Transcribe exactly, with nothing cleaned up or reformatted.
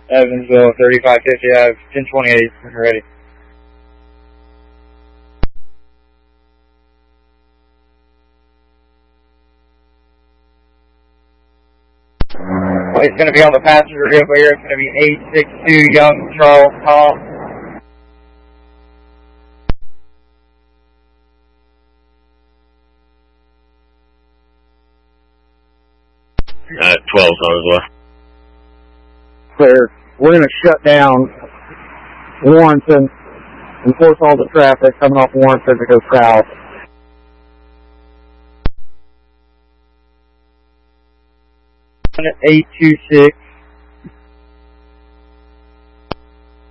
Evansville, thirty-five fifty, I have ten twenty-eight, ready. It's going to be on the passenger vehicle here. It's going to be eight six two Young Charles Tom. Uh, twelve's on as well. Clear. We're going to shut down Warrenton and force all the traffic coming off Warrenton to go south. eight two six